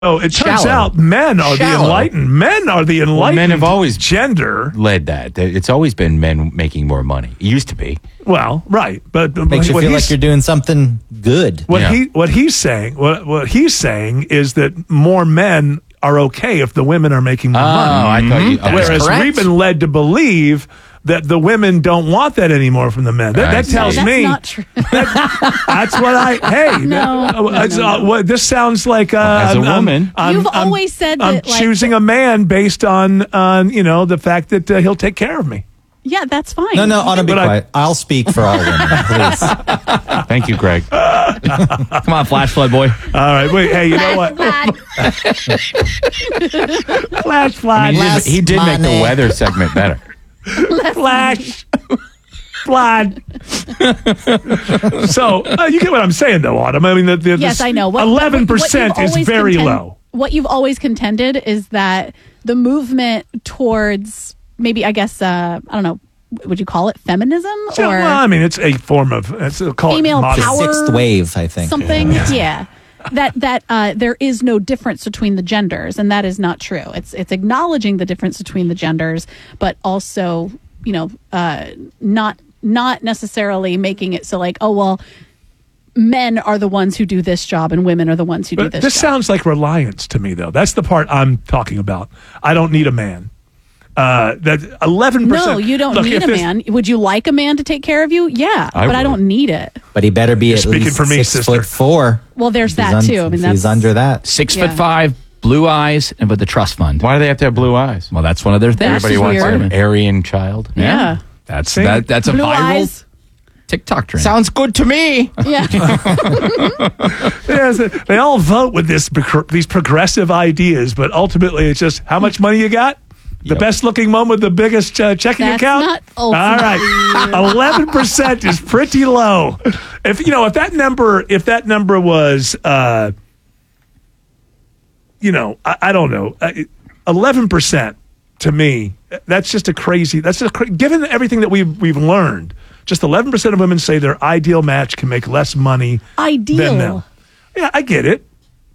Oh, it turns Shallow. out men are the Shallow. enlightened. Men are the enlightened. Well, men have always gender. led that. It's always been men making more money. It used to be. Well, right, but Makes you what feel he's- like you're doing something good. What Yeah. what he's saying is that more men are okay if the women are making more money. I thought you. That is Whereas correct. we've been led to believe that the women don't want that anymore from the men. That I tells see. That's me not true. that's what I. Hey, No. this sounds like As a woman. You've always said I'm that, like, choosing a man based on the fact that he'll take care of me. Yeah, that's fine. No, Anna, be But quiet. I'll speak for all women, please. Thank you, Greg. Come on, flash flood boy. All right, wait. Hey, you know what? Flash flood. He did make the money. weather segment better. Flash flood. So you get what I'm saying, though, Autumn. I mean, Yes, I know. 11% is very low. What you've always contended is that the movement towards maybe, I guess, I don't know, would you call it feminism So, or well, I mean, it's a form of call female it modern. power? Sixth wave, I think. something? Yeah. That there is no difference between the genders, and that is not true. It's acknowledging the difference between the genders, but also, not necessarily making it so like, oh well, men are the ones who do this job and women are the ones who do But this this job. sounds like reliance to me, though. That's the part I'm talking about. I don't need a man. That 11%. No, you don't Look, need if a this- man. Would you like a man to take care of you? Yeah, I but I would. don't need it. But he better be at speaking least for me, 6'4". sister. Well, there's If that he's too. I mean, if that's he's under that. 6'5", blue eyes, and with the trust fund. Why do they have to have blue eyes? Well, that's one of their things. That's Everybody wants weird. an Aryan child. Yeah. That's See? that's a Blue viral eyes. TikTok trend. Sounds good to me. Yeah. Yes, they all vote with these progressive ideas, but ultimately it's just how much money you got. The Yep. best looking one with the biggest checking That's account. not All right, 11% is pretty low. If that number was, I don't know, 11% to me, that's just a crazy. That's just given everything that we've learned. Just 11% of women say their ideal match can make less money than them. Ideal. Yeah, I get it.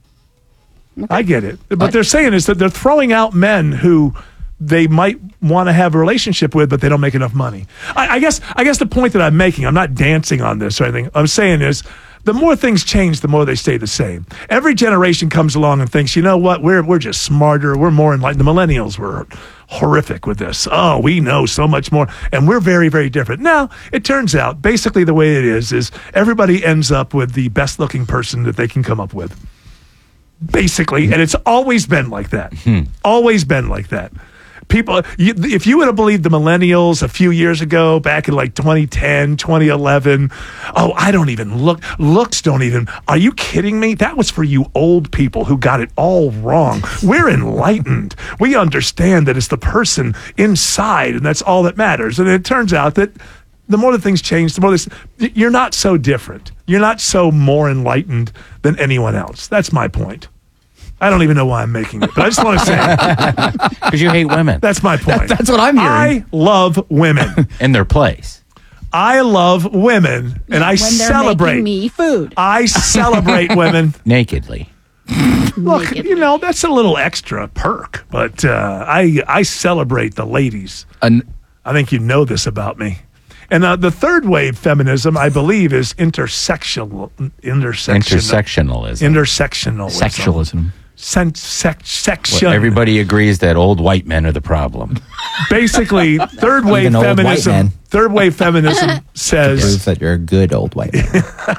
I get it. But they're saying is that they're throwing out men who they might want to have a relationship with, but they don't make enough money. I guess the point that I'm making, I'm not dancing on this or anything. I'm saying is the more things change, the more they stay the same. Every generation comes along and thinks, you know what, we're just smarter. We're more enlightened. The millennials were horrific with this. Oh, we know so much more. And we're very, very different. Now, it turns out basically the way it is everybody ends up with the best looking person that they can come up with. Basically, and it's always been like that. Always been like that. People, if you would have believed the millennials a few years ago, back in like 2010, 2011, oh, I don't even looks don't even, are you kidding me? That was for you old people who got it all wrong. We're enlightened. We understand that it's the person inside, and that's all that matters. And it turns out that the more that things change, the more you're not so different. You're not so more enlightened than anyone else. That's my point. I don't even know why I'm making it, but I just want to say it. Because you hate women That's my point. That's what I'm hearing. I love women. in their place. I love women, and I when they're celebrate. making me food. I celebrate women. Nakedly. Look, Nakedly. that's a little extra perk, but I celebrate the ladies. I think you know this about me. And the third wave feminism, I believe, is intersectionalism. Intersectionalism. Intersectionalism. Sexualism. Well, everybody agrees that old white men are the problem. Basically, third wave Even old white feminism. men. Third wave feminism says. Prove that you're a good old white man.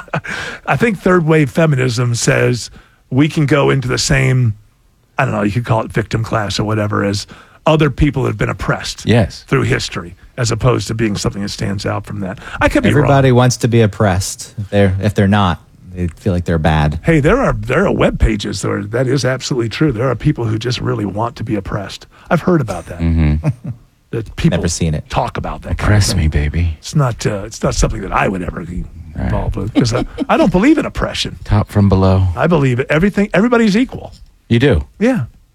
I think third wave feminism says we can go into the same, I don't know, you could call it victim class or whatever, as other people that have been oppressed Yes. through history, as opposed to being something that stands out from that. I could be Everybody wrong. wants to be oppressed. If they're not, they feel like they're bad. Hey, there are web pages that is absolutely true. There are people who just really want to be oppressed. I've heard about that. That people Never seen it. talk about that. Press kind of me, thing. baby. It's not something that I would ever be involved with because I don't believe in oppression. Top from below. I believe everybody's equal. You do. Yeah.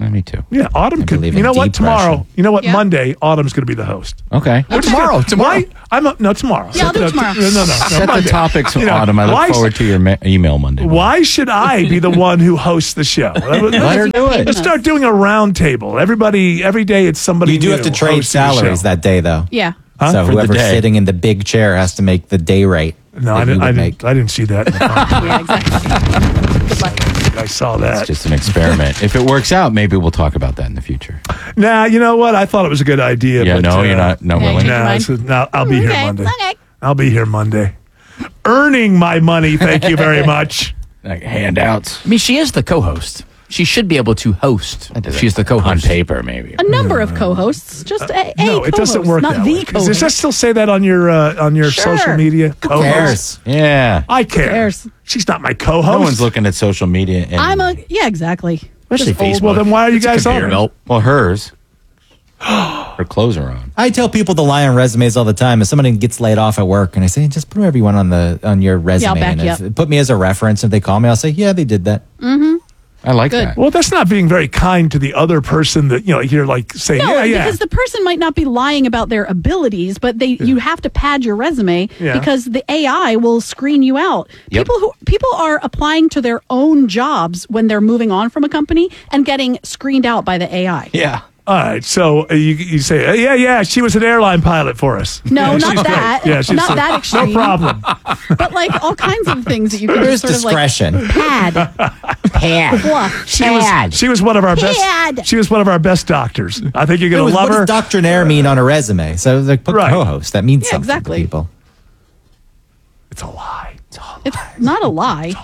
Me too. Yeah, Autumn could. believe You in know what? deep Tomorrow. Russian. You know what? Yeah. Monday, Autumn's going to be the host. Okay. Tomorrow. Why? No, tomorrow. Yeah, I'll do it tomorrow. No. Set Monday. the topics, You know, Autumn. I why look forward to your email Monday. Why should I be the one who hosts the show? Let her do it. Let's start doing a round table. Everybody, every day it's somebody You do new have to trade hosting the salaries show. that day, though. Yeah. Huh? So For the whoever's day. sitting in the big chair has to make the day rate. No, that I you would make. didn't see that. Yeah, exactly. Good luck. I saw It's that. just an experiment. If it works out, maybe we'll talk about that in the future. Nah, you know what? I thought it was a good idea. Yeah, but, no, you're not Yeah, willing. you're- Nah, Mind? I'll be here Okay, Monday. okay. I'll be here Monday. Earning my money. Thank you very much. Like handouts. I mean, she is the co-host. She should be able to host. She's the On co-host. paper, maybe. A number of co-hosts, just a No, it doesn't co-host, work not that the way. co-host. Does that still say that on your Sure. social media? Who cares? Yeah. I care. cares? She's not my co-host. No one's looking at social media. Anyway. Yeah, exactly. Especially Just old. Facebook. Well, then why are you It's a guys on computer it? belt. Well, hers. Her clothes are on. I tell people to lie on resumes all the time. If somebody gets laid off at work, and I say, just put whoever you want on your resume, I'll back and you if, put me as a reference. If they call me, I'll say, yeah, they did that. I like Good. that. Well, that's not being very kind to the other person that, you're like saying, No, yeah. because the person might not be lying about their abilities, but you have to pad your resume Yeah. because the AI will screen you out. Yep. People are applying to their own jobs when they're moving on from a company and getting screened out by the AI. Yeah. All right, so you say, yeah, she was an airline pilot for us. No, Yeah, not she's that. great. Yeah, she's Not that extreme. No problem. But like all kinds of things that you can There's just sort discretion. of like pad. Fluff. She was one of our Pad. best. She was one of our best doctors. I think you're going to love What her. does doctrinaire mean on a resume? So like, put Right. co-host. That means Yeah, something exactly. to people. It's a lie. It's not a lie.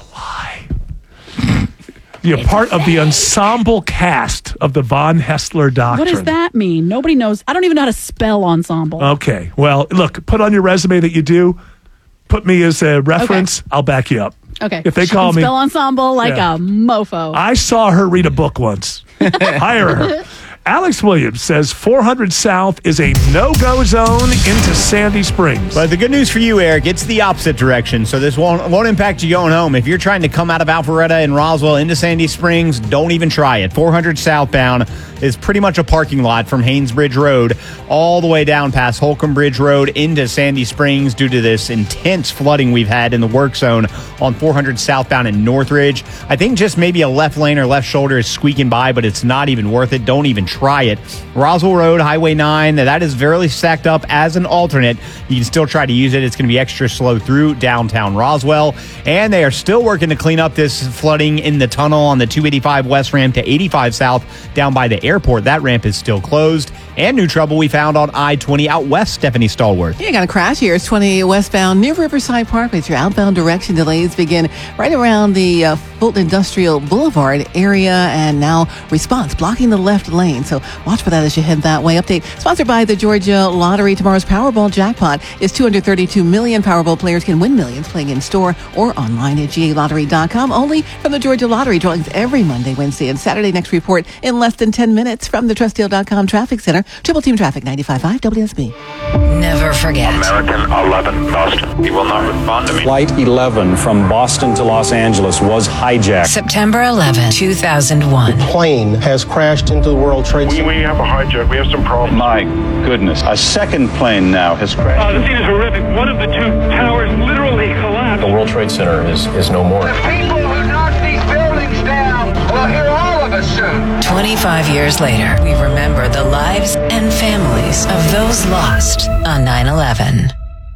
You're part of the ensemble cast of the Von Hessler Doctrine. What does that mean? Nobody knows. I don't even know how to spell ensemble. Okay. Well, look, put on your resume that you do. Put me as a reference. I'll back you up. Okay. If they She call can me, spell ensemble like Yeah. a mofo. I saw her read a book once. Hire her. Alex Williams says 400 South is a no-go zone into Sandy Springs. But the good news for you, Eric, it's the opposite direction. So this won't impact you going home. If you're trying to come out of Alpharetta and Roswell into Sandy Springs, don't even try it. 400 southbound is pretty much a parking lot from Haynesbridge Road all the way down past Holcomb Bridge Road into Sandy Springs due to this intense flooding we've had in the work zone on 400 southbound in Northridge. I think just maybe a left lane or left shoulder is squeaking by, but it's not even worth it. Don't even try it. Roswell Road, Highway 9, that is very stacked up as an alternate. You can still try to use it. It's going to be extra slow through downtown Roswell. And they are still working to clean up this flooding in the tunnel on the 285 west ramp to 85 south down by the airport. That ramp is still closed. And new trouble we found on I-20 out west, Stephanie Stallworth. You got a crash here. It's 20 westbound near Riverside Parkway. Your outbound direction delays begin right around the Fulton Industrial Boulevard area, and now response blocking the left lane. So watch for that as you head that way. Update sponsored by the Georgia Lottery. Tomorrow's Powerball jackpot is $232 million. Powerball players can win millions playing in store or online at galottery.com. Only from the Georgia Lottery. Drawings every Monday, Wednesday, and Saturday. Next report in less than 10 minutes from the trustdeal.com traffic center. Triple Team Traffic 95.5 WSB. Never forget. American 11, Boston. He will not respond to me. Flight 11 from Boston to Los Angeles was hijacked. September 11, 2001. Plane has crashed into the World Trade Center. We have a hijack. We have some problems. My goodness. A second plane now has crashed. The scene is horrific. One of the two towers literally collapsed. The World Trade Center is no more. People who knock these buildings down will hear all of us soon. 25 years later, we remember the lives and families of those lost on 9/11.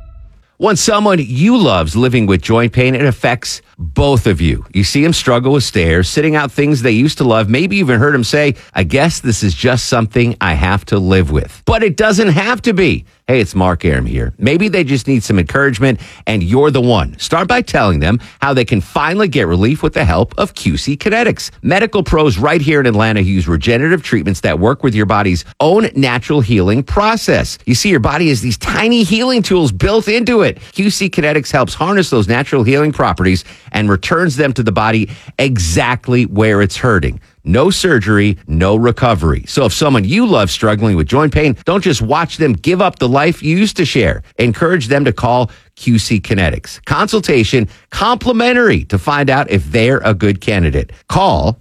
When someone you love's living with joint pain, it affects both of you. You see them struggle with stairs, sitting out things they used to love, maybe even heard them say, I guess this is just something I have to live with. But it doesn't have to be. Hey, it's Mark Aram here. Maybe they just need some encouragement, and you're the one. Start by telling them how they can finally get relief with the help of QC Kinetics. Medical pros right here in Atlanta who use regenerative treatments that work with your body's own natural healing process. You see, your body has these tiny healing tools built into it. QC Kinetics helps harness those natural healing properties and returns them to the body exactly where it's hurting. No surgery, no recovery. So if someone you love struggling with joint pain, don't just watch them give up the life you used to share. Encourage them to call QC Kinetics. Consultation complimentary to find out if they're a good candidate. Call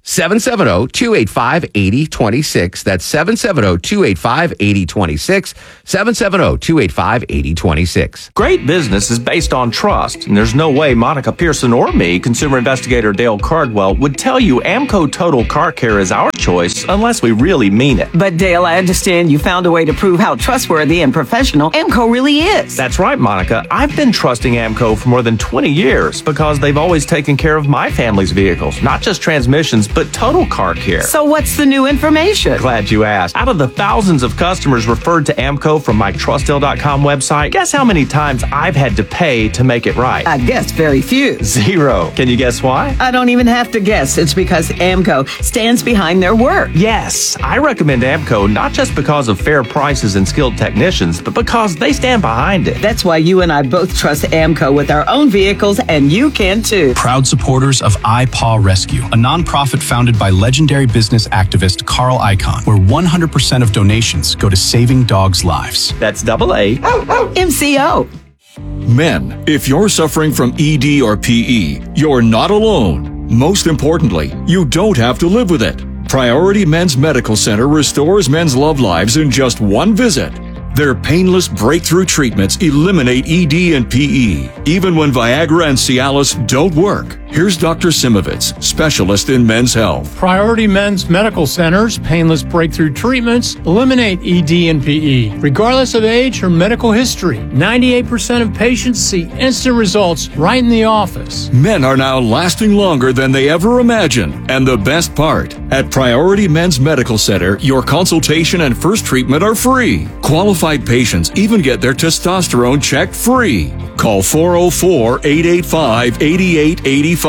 770-285-8026. That's 770-285-8026. 770-285-8026. Great business is based on trust, and there's no way Monica Pearson or me, consumer investigator Dale Cardwell, would tell you Amco Total Car Care is our choice unless we really mean it. But Dale, I understand you found a way to prove how trustworthy and professional Amco really is. That's right, Monica. I've been trusting Amco for more than 20 years because they've always taken care of my family's vehicles, not just transmissions, but total car care. So what's the new information? Glad you asked. Out of the thousands of customers referred to Amco from my TrustDale.com website, guess how many times I've had to pay to make it right? I guess very few. 0. Can you guess why? I don't even have to guess. It's because Amco stands behind their work. Yes, I recommend Amco not just because of fair prices and skilled technicians, but because they stand behind it. That's why you and I both trust Amco with our own vehicles, and you can too. Proud supporters of iPaw Rescue, a nonprofit founded by legendary business activist Carl Icahn, where 100% of donations go to saving dogs' lives. That's AA. MCO. Men, if you're suffering from ED or PE, you're not alone. Most importantly, you don't have to live with it. Priority Men's Medical Center restores men's love lives in just one visit. Their painless breakthrough treatments eliminate ED and PE, even when Viagra and Cialis don't work. Here's Dr. Simovitz, specialist in men's health. Priority Men's Medical Center's painless breakthrough treatments eliminate ED and PE, regardless of age or medical history. 98% of patients see instant results right in the office. Men are now lasting longer than they ever imagined. And the best part, at Priority Men's Medical Center, your consultation and first treatment are free. Qualified patients even get their testosterone checked free. Call 404-885-8885.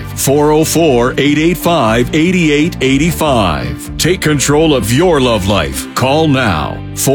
404-885-8885. Take control of your love life. Call now.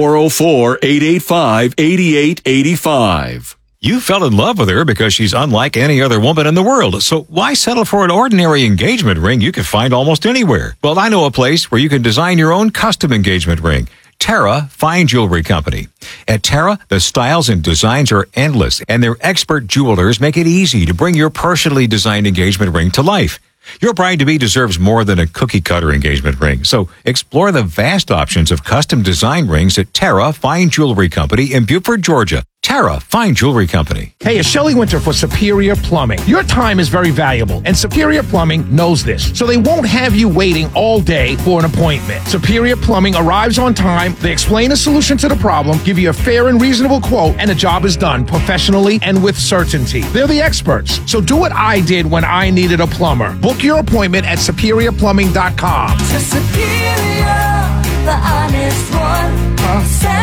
404-885-8885. You fell in love with her because she's unlike any other woman in the world. So why settle for an ordinary engagement ring you can find almost anywhere? Well, I know a place where you can design your own custom engagement ring. Terra Fine Jewelry Company. At Terra, the styles and designs are endless, and their expert jewelers make it easy to bring your personally designed engagement ring to life. Your bride-to-be deserves more than a cookie-cutter engagement ring, so explore the vast options of custom design rings at Terra Fine Jewelry Company in Beaufort, Georgia. Terra Fine Jewelry Company. Hey, it's Shelley Winter for Superior Plumbing. Your time is very valuable, and Superior Plumbing knows this, so they won't have you waiting all day for an appointment. Superior Plumbing arrives on time, they explain a solution to the problem, give you a fair and reasonable quote, and the job is done professionally and with certainty. They're the experts, so do what I did when I needed a plumber. Book your appointment at SuperiorPlumbing.com. Superior, the honest one. Call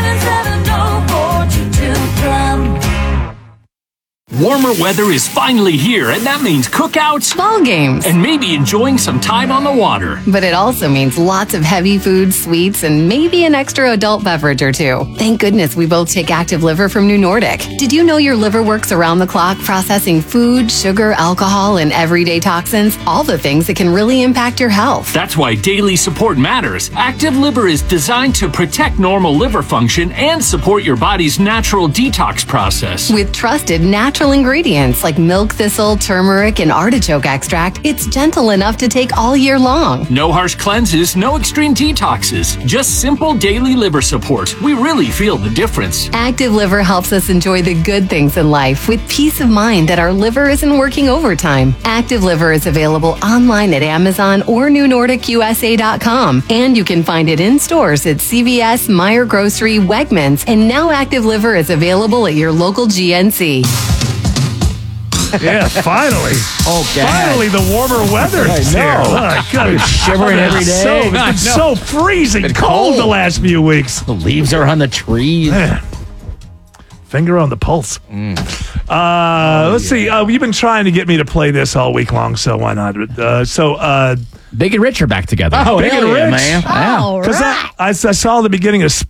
770-422-PLUM. Warmer weather is finally here, and that means cookouts, ball games, and maybe enjoying some time on the water. But it also means lots of heavy food, sweets, and maybe an extra adult beverage or two. Thank goodness we both take Active Liver from New Nordic. Did you know your liver works around the clock processing food, sugar, alcohol, and everyday toxins? All the things that can really impact your health. That's why daily support matters. Active Liver is designed to protect normal liver function and support your body's natural detox process. With trusted natural ingredients like milk thistle, turmeric, and artichoke extract, it's gentle enough to take all year long. No harsh cleanses, no extreme detoxes, just simple daily liver support. We really feel the difference. Active Liver helps us enjoy the good things in life with peace of mind that our liver isn't working overtime. Active Liver is available online at Amazon or NewNordicUSA.com, and you can find it in stores at CVS, Meijer Grocery, Wegmans, and now Active Liver is available at your local GNC. Yeah, finally. Oh, God. Finally, the warmer weather is here. Oh, God, it's shivering every day. It's been so freezing cold the last few weeks. The leaves are on the trees. Man. Finger on the pulse. Let's see. You've been trying to get me to play this all week long, so why not? Big and Rich are back together. Oh, Big and Rich, man. All right. I saw the beginning of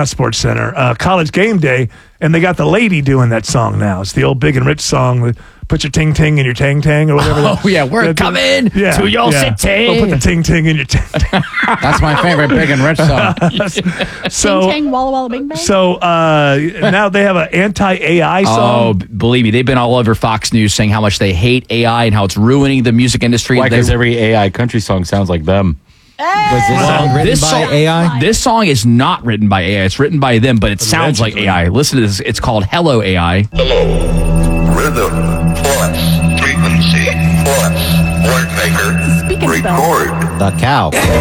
College Game Day, and they got the lady doing that song now. It's the old Big and Rich song. They put your ting ting in your tang tang or whatever. Oh, yeah, we're coming to your city. Or put the ting ting in your ting ting. That's my favorite Big and Rich song. So, Ting Tang, Walla Walla Bing Bang. so now they have an anti-AI song. Oh, believe me, they've been all over Fox News saying how much they hate AI and how it's ruining the music industry. Why? Because every AI country song sounds like them. Was this song written by AI? This song is not written by AI. It's written by them, but it sounds like AI. Listen to this. It's called Hello AI. Hello. Rhythm plus frequency plus word maker record. The cow.